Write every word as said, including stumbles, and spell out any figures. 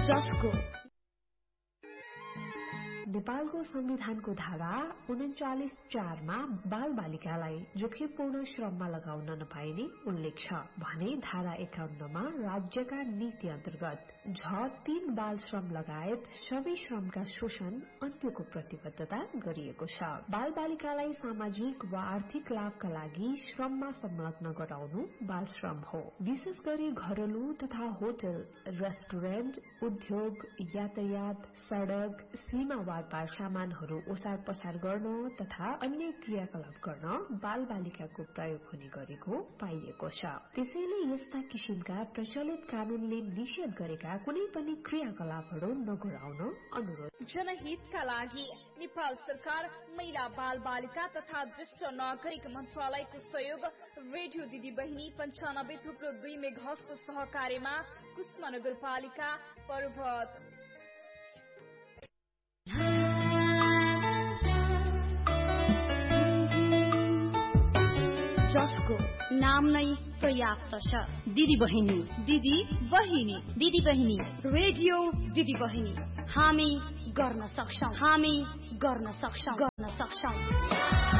जसको नेपालको संविधानको धारा उन्चालिस चारमा बाल बालिकालाई जोखिमपूर्ण श्रममा लगाउन नपाइने उल्लेख छ भने धारा एकाउन्नमा राज्यका नीति अन्तर्गत झ तीन बाल श्रम लगायत सबै श्रमका शोषण अन्त्यको प्रतिबद्धता गरिएको छ। बाल बालिकालाई सामाजिक वा आर्थिक लाभका लागि श्रममा संलग्न गराउनु बाल श्रम हो। विशेष गरी घरेलु तथा होटल, रेस्टुरेन्ट, उद्योग, यातायात, सड़क, सीमा पार सामानहरू ओसार पसार गर्न तथा अन्य क्रियाकलाप गर्न बाल बालिकाको प्रयोग हुने गरेको पाइएको छ। त्यसैले यस्ता किसिमका प्रचलित कानूनले निषेध गरेका कुनै पनि क्रियाकलापहरू नगराउन अनुरोध। जनहितका लागि नेपाल सरकार महिला बाल बालिका तथा ज्येष्ठ नागरिक मन्त्रालयको सहयोग रेडियो दिदी बहिनी पञ्चानब्बे थुप्रो दुई मेघासको सहकार्यमा कुष्मा नगरपालिका पर्वत। जसको नाम नै पर्याप्त छ। दिदी बहिनी, दिदी बहिनी, दिदी बहिनी, रेडियो दिदी बहिनी। हामी गर्न सक्छौं, हामी गर्न सक्छौं, गर्न सक्छौं।